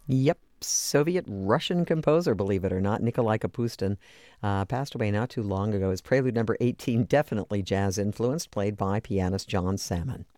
Yep. Soviet-Russian composer, believe it or not, Nikolai Kapustin, passed away not too long ago. His prelude number 18, definitely jazz influenced, played by pianist John Salmon.